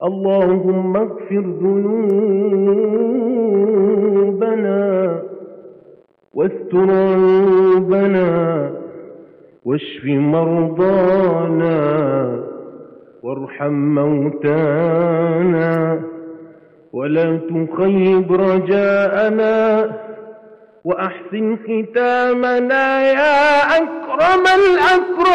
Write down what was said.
اللهم اغفر ذنوبنا واستر عيوبنا واشف مرضانا وارحم موتانا ولا تخيب رجاءنا وأحسن ختامنا يا أكرم الأكرمين.